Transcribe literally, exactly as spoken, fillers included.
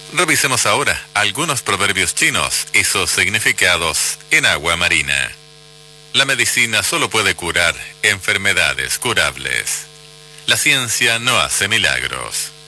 Revisemos ahora algunos proverbios chinos y sus significados en agua marina. La medicina solo puede curar enfermedades curables. La ciencia no hace milagros.